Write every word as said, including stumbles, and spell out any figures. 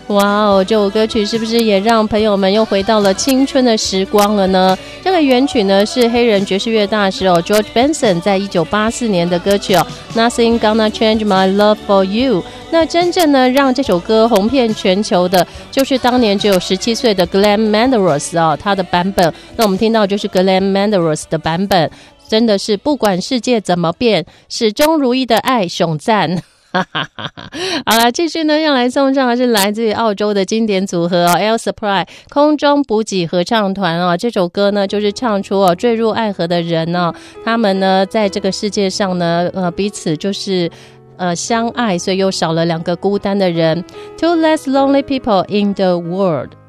哇哦，这首歌曲是不是也让朋友们又回到了青春的时光了呢？这个原曲呢是黑人爵士乐大师哦 George Benson 在一九八四年的歌曲哦 Nothing Gonna Change My Love For You。那真正呢让这首歌红遍全球的，就是当年只有十七岁的 Glenn Medeiros 哦，他的版本。那我们听到就是 Glenn Medeiros 的版本，真的是不管世界怎么变，始终如一的爱，熊赞。好了，继续呢要来送上的是来自于澳洲的经典组合、哦、Air Supply 空中补给合唱团、哦、这首歌呢就是唱出、哦、坠入爱河的人、哦、他们呢在这个世界上呢、呃、彼此就是呃相爱，所以又少了两个孤单的人。 Two less lonely people in the world。